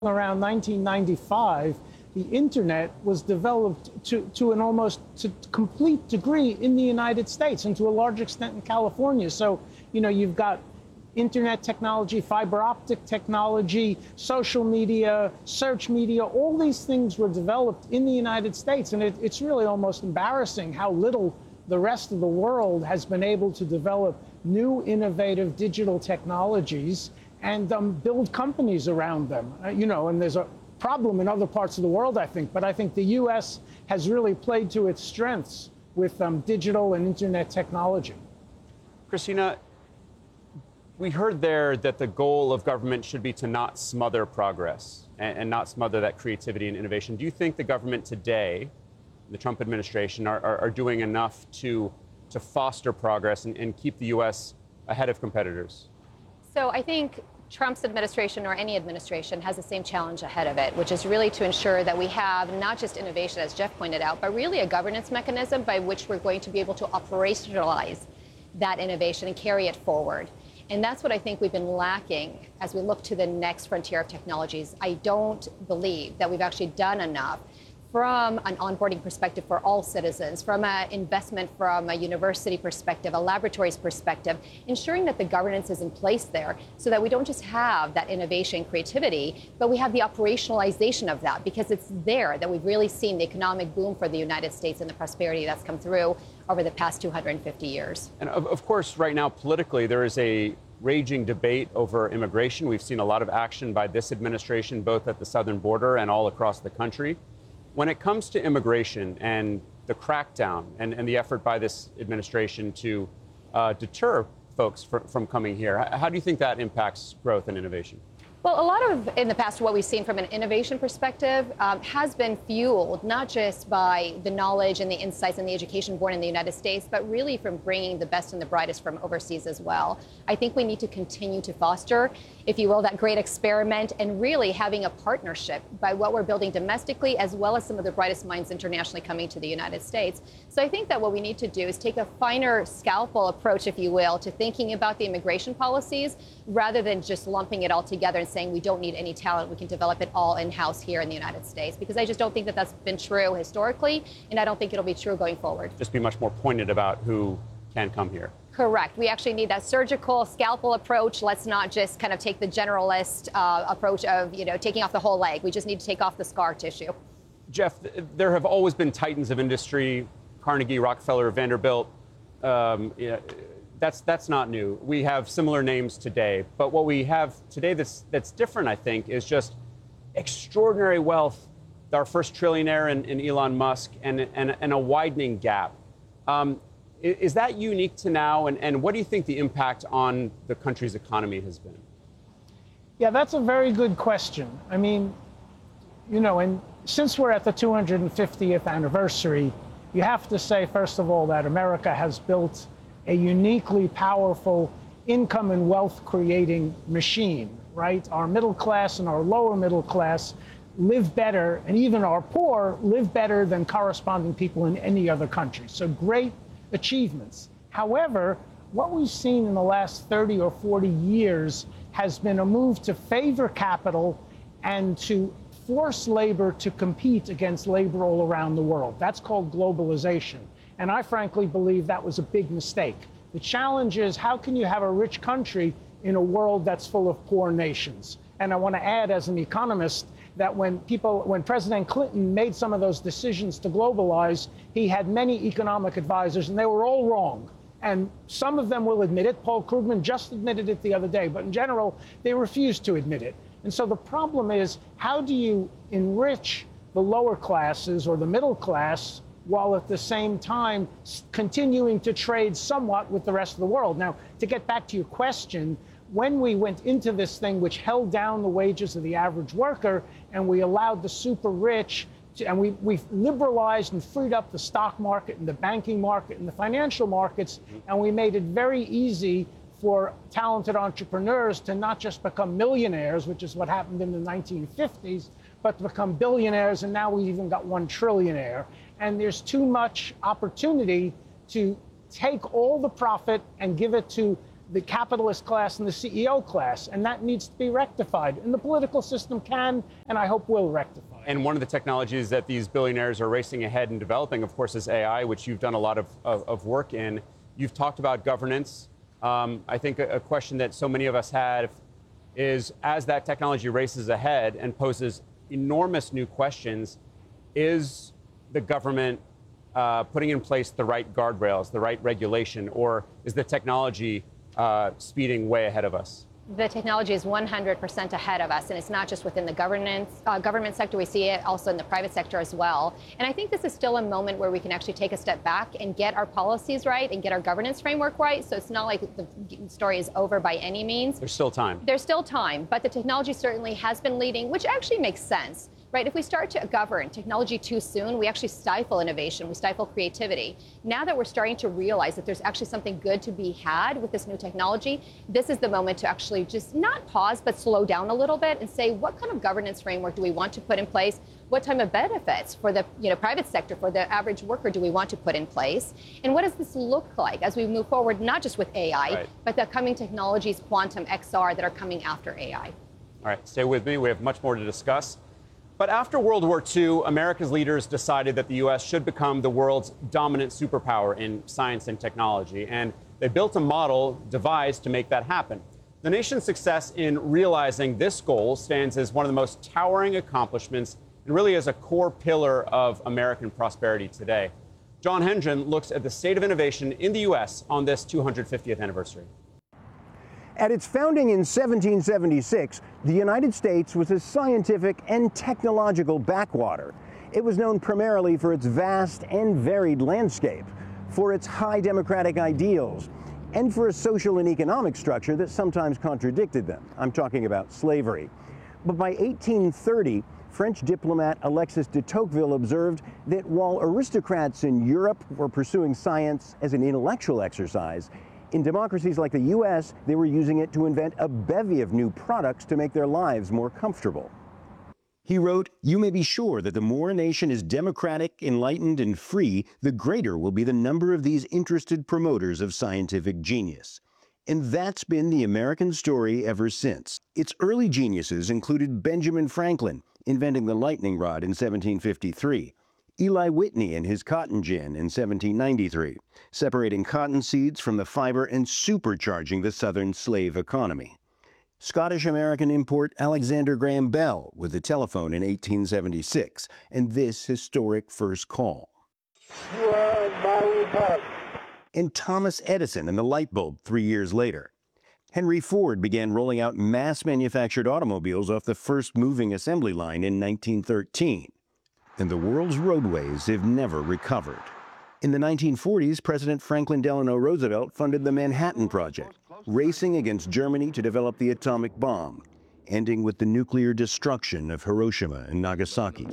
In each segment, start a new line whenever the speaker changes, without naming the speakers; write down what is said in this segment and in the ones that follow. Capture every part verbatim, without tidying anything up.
around nineteen ninety-five, the internet was developed to, to an almost to complete degree in the United States and to a large extent in California. So, you know, you've got internet technology, fiber optic technology, social media, search media, all these things were developed in the United States. And it, it's really almost embarrassing how little the rest of the world has been able to develop new innovative digital technologies and um, build companies around them. Uh, you know, and there's a problem in other parts of the world, I think, but I think the U S has really played to its strengths with um, digital and internet technology.
Christina, we heard there that the goal of government should be to not smother progress and, and not smother that creativity and innovation. Do you think the government today, the Trump administration, are, are, are doing enough to, to foster progress and, and keep the U S ahead of competitors?
So I think Trump's administration or any administration has the same challenge ahead of it, which is really to ensure that we have not just innovation, as Jeff pointed out, but really a governance mechanism by which we're going to be able to operationalize that innovation and carry it forward. And that's what I think we've been lacking as we look to the next frontier of technologies. I don't believe that we've actually done enough from an onboarding perspective for all citizens, from an investment from a university perspective, a laboratory's perspective, ensuring that the governance is in place there so that we don't just have that innovation creativity, but we have the operationalization of that, because it's there that we've really seen the economic boom for the United States and the prosperity that's come through over the past two hundred fifty years.
And of, of course, right now, politically, there is a raging debate over immigration. We've seen a lot of action by this administration, both at the southern border and all across the country. When it comes to immigration and the crackdown and, and the effort by this administration to uh, deter folks fr- from coming here, how do you think that impacts growth and innovation?
Well, a lot of, in the past, what we've seen from an innovation perspective um, has been fueled not just by the knowledge and the insights and the education born in the United States, but really from bringing the best and the brightest from overseas as well. I think we need to continue to foster, if you will, that great experiment and really having a partnership by what we're building domestically, as well as some of the brightest minds internationally coming to the United States. So I think that what we need to do is take a finer scalpel approach, if you will, to thinking about the immigration policies rather than just lumping it all together and saying we don't need any talent, we can develop it all in-house here in the United States. Because I just don't think that that's been true historically, and I don't think it'll be true going forward.
Just be much more pointed about who can come here.
Correct. We actually need that surgical scalpel approach. Let's not just kind of take the generalist uh, approach of, you know, taking off the whole leg. We just need to take off the scar tissue.
Jeff, there have always been titans of industry, Carnegie, Rockefeller, Vanderbilt. Um, yeah, that's that's not new. We have similar names today. But what we have today that's that's different, I think, is just extraordinary wealth. Our first trillionaire in, in Elon Musk, and, and, and a widening gap. Um, Is that unique to now? And, and what do you think the impact on the country's economy has been?
Yeah, that's a very good question. I mean, you know, and since we're at the two hundred fiftieth anniversary, you have to say, first of all, that America has built a uniquely powerful income and wealth creating machine, right? Our middle class and our lower middle class live better, and even our poor live better than corresponding people in any other country. So great achievements. However, what we've seen in the last thirty or forty years has been a move to favor capital and to force labor to compete against labor all around the world. That's called globalization. And I frankly believe that was a big mistake. The challenge is, how can you have a rich country in a world that's full of poor nations? And I want to add, as an economist, that when people, when President Clinton made some of those decisions to globalize, he had many economic advisors, and they were all wrong. And some of them will admit it. Paul Krugman just admitted it the other day. But in general, they refused to admit it. And so the problem is, how do you enrich the lower classes or the middle class while at the same time continuing to trade somewhat with the rest of the world? Now, to get back to your question, when we went into this thing, which held down the wages of the average worker, and we allowed the super rich to, and we, we liberalized and freed up the stock market and the banking market and the financial markets, and we made it very easy for talented entrepreneurs to not just become millionaires, which is what happened in the nineteen fifties, but to become billionaires, and now we've even got one trillionaire. And there's too much opportunity to take all the profit and give it to the capitalist class and the C E O class, and that needs to be rectified. And the political system can, and I hope will, rectify it.
And one of the technologies that these billionaires are racing ahead and developing, of course, is A I, which you've done a lot of, of, of work in. You've talked about governance. Um, I think a, a question that so many of us have is, as that technology races ahead and poses enormous new questions, is the government uh, putting in place the right guardrails, the right regulation, or is the technology uh, speeding way ahead of us?
The technology is one hundred percent ahead of us, and it's not just within the governance, uh, government sector. We see it also in the private sector as well. And I think this is still a moment where we can actually take a step back and get our policies right and get our governance framework right. So it's not like the story is over by any means.
There's still time.
There's still time, but the technology certainly has been leading, which actually makes sense. Right? If we start to govern technology too soon, we actually stifle innovation, we stifle creativity. Now that we're starting to realize that there's actually something good to be had with this new technology, this is the moment to actually just not pause, but slow down a little bit and say, what kind of governance framework do we want to put in place? What type of benefits for the you know, private sector, for the average worker, do we want to put in place? And what does this look like as we move forward, not just with A I,
right,
but the coming technologies, quantum, X R, that are coming after A I?
All right, stay with me. We have much more to discuss. But after World War Two, America's leaders decided that the U S should become the world's dominant superpower in science and technology, and they built a model devised to make that happen. The nation's success in realizing this goal stands as one of the most towering accomplishments and really as a core pillar of American prosperity today. John Hendren looks at the state of innovation in the U S on this two hundred fiftieth anniversary.
At its founding in seventeen seventy-six, the United States was a scientific and technological backwater. It was known primarily for its vast and varied landscape, for its high democratic ideals, and for a social and economic structure that sometimes contradicted them. I'm talking about slavery. But by eighteen thirty, French diplomat Alexis de Tocqueville observed that while aristocrats in Europe were pursuing science as an intellectual exercise, in democracies like the U S, they were using it to invent a bevy of new products to make their lives more comfortable. He wrote, "You may be sure that the more a nation is democratic, enlightened, and free, the greater will be the number of these interested promoters of scientific genius." And that's been the American story ever since. Its early geniuses included Benjamin Franklin, inventing the lightning rod in seventeen fifty-three, Eli Whitney and his cotton gin in seventeen ninety-three, separating cotton seeds from the fiber and supercharging the Southern slave economy. Scottish-American import Alexander Graham Bell with the telephone in eighteen seventy-six, and this historic first call. You are my republic. And Thomas Edison and the light bulb three years later. Henry Ford began rolling out mass-manufactured automobiles off the first moving assembly line in nineteen thirteen. And the world's roadways have never recovered. In the nineteen forties, President Franklin Delano Roosevelt funded the Manhattan Project, racing against Germany to develop the atomic bomb, ending with the nuclear destruction of Hiroshima and Nagasaki.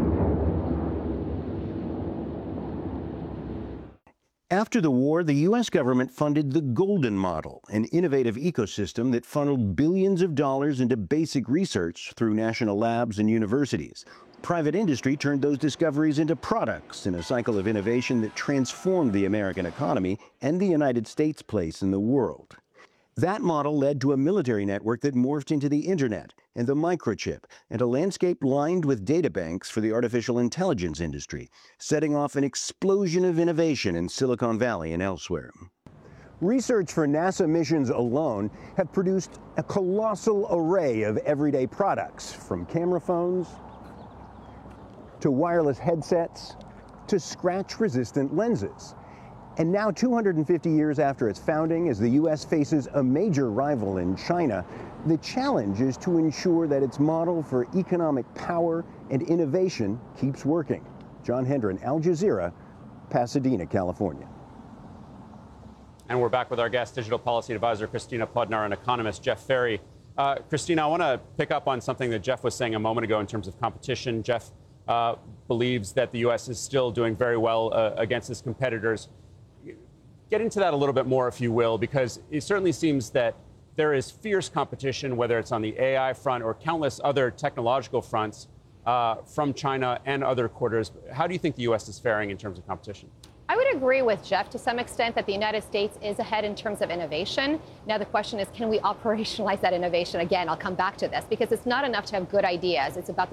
After the war, the U S government funded the Golden Model, an innovative ecosystem that funneled billions of dollars into basic research through national labs and universities. Private industry turned those discoveries into products in a cycle of innovation that transformed the American economy and the United States' place in the world. That model led to a military network that morphed into the internet and the microchip, and a landscape lined with data banks for the artificial intelligence industry, setting off an explosion of innovation in Silicon Valley and elsewhere. Research for NASA missions alone have produced a colossal array of everyday products, from camera phones to wireless headsets, to scratch-resistant lenses. And now, two hundred fifty years after its founding, as the U S faces a major rival in China, the challenge is to ensure that its model for economic power and innovation keeps working. John Hendren, Al Jazeera, Pasadena, California.
And we're back with our guest, digital policy advisor Christina Pudnar, and economist Jeff Ferry. Uh, Christina, I want to pick up on something that Jeff was saying a moment ago in terms of competition. Jeff Uh, believes that the U S is still doing very well uh, against its competitors. Get into that a little bit more, if you will, because it certainly seems that there is fierce competition, whether it's on the A I front or countless other technological fronts uh, from China and other quarters. How do you think the U S is faring in terms of competition?
I would would agree with Jeff to some extent that the United States is ahead in terms of innovation. Now, the question is, can we operationalize that innovation? Again, I'll come back to this because it's not enough to have good ideas. It's about the